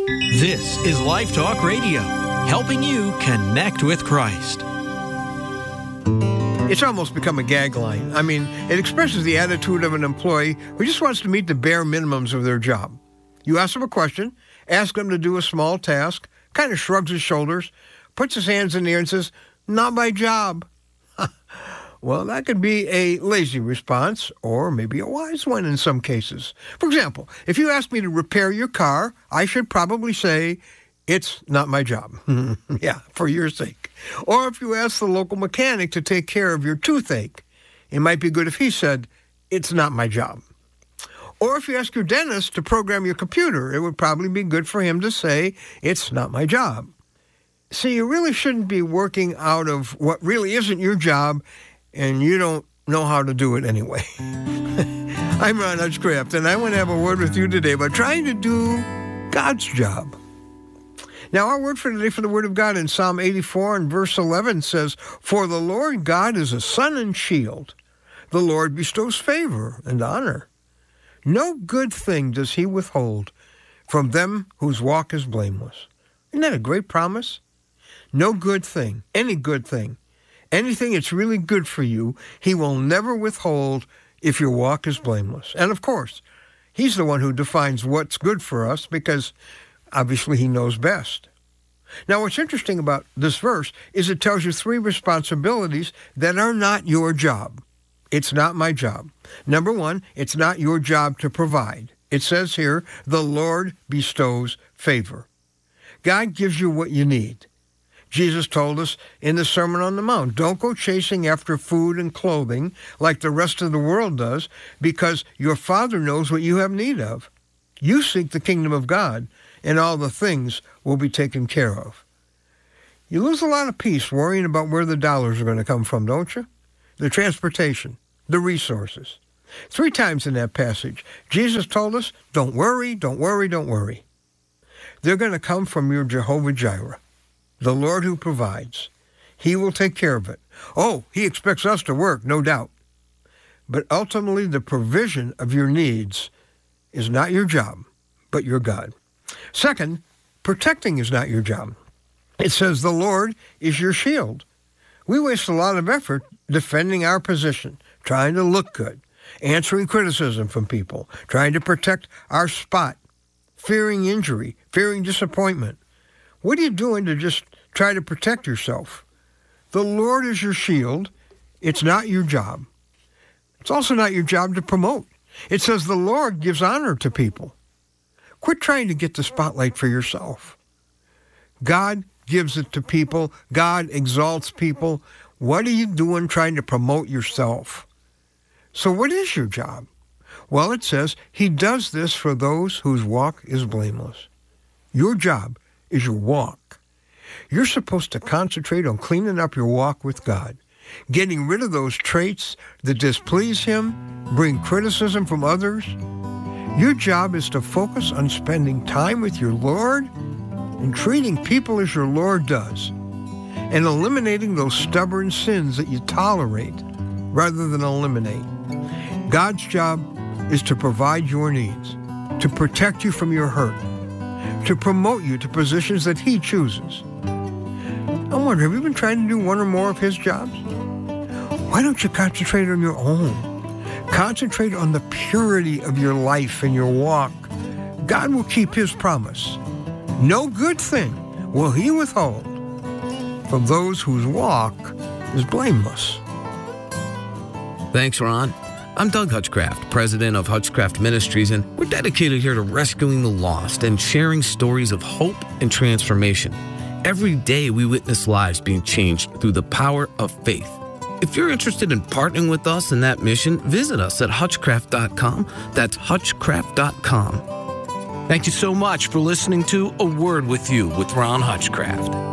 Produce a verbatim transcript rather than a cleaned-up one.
This is Life Talk Radio, helping you connect with Christ. It's almost become a gag line. I mean, it expresses the attitude of an employee who just wants to meet the bare minimums of their job. You ask him a question, ask him to do a small task, kind of shrugs his shoulders, puts his hands in the air and says, "Not my job." Well, that could be a lazy response, or maybe a wise one in some cases. For example, if you ask me to repair your car, I should probably say, "It's not my job." Yeah, for your sake. Or if you ask the local mechanic to take care of your toothache, it might be good if he said, "It's not my job." Or if you ask your dentist to program your computer, it would probably be good for him to say, "It's not my job." See, you really shouldn't be working out of what really isn't your job, and you don't know how to do it anyway. I'm Ron Hutchcraft, and I want to have a word with you today about trying to do God's job. Now, our word for today from the Word of God in Psalm eighty-four and verse eleven says, "For the Lord God is a sun and shield. The Lord bestows favor and honor. No good thing does he withhold from them whose walk is blameless." Isn't that a great promise? No good thing, any good thing, anything that's really good for you, he will never withhold if your walk is blameless. And of course, he's the one who defines what's good for us because obviously he knows best. Now, what's interesting about this verse is it tells you three responsibilities that are not your job. It's not my job. Number one, it's not your job to provide. It says here, the Lord bestows favor. God gives you what you need. Jesus told us in the Sermon on the Mount, don't go chasing after food and clothing like the rest of the world does, because your Father knows what you have need of. You seek the kingdom of God, and all the things will be taken care of. You lose a lot of peace worrying about where the dollars are going to come from, don't you? The transportation, the resources. Three times in that passage, Jesus told us, don't worry, don't worry, don't worry. They're going to come from your Jehovah Jireh, the Lord who provides. He will take care of it. Oh, he expects us to work, no doubt. But ultimately, the provision of your needs is not your job, but your God. Second, protecting is not your job. It says the Lord is your shield. We waste a lot of effort defending our position, trying to look good, answering criticism from people, trying to protect our spot, fearing injury, fearing disappointment. What are you doing to just try to protect yourself? The Lord is your shield. It's not your job. It's also not your job to promote. It says the Lord gives honor to people. Quit trying to get the spotlight for yourself. God gives it to people. God exalts people. What are you doing trying to promote yourself? So what is your job? Well, it says he does this for those whose walk is blameless. Your job is your walk. You're supposed to concentrate on cleaning up your walk with God, getting rid of those traits that displease him, bring criticism from others. Your job is to focus on spending time with your Lord and treating people as your Lord does, and eliminating those stubborn sins that you tolerate rather than eliminate. God's job is to provide your needs, to protect you from your hurt, to promote you to positions that he chooses. I wonder, have you been trying to do one or more of his jobs? Why don't you concentrate on your own? Concentrate on the purity of your life and your walk. God will keep his promise. No good thing will he withhold from those whose walk is blameless. Thanks, Ron. I'm Doug Hutchcraft, president of Hutchcraft Ministries, and we're dedicated here to rescuing the lost and sharing stories of hope and transformation. Every day we witness lives being changed through the power of faith. If you're interested in partnering with us in that mission, visit us at hutchcraft dot com. That's hutchcraft dot com. Thank you so much for listening to A Word with You with Ron Hutchcraft.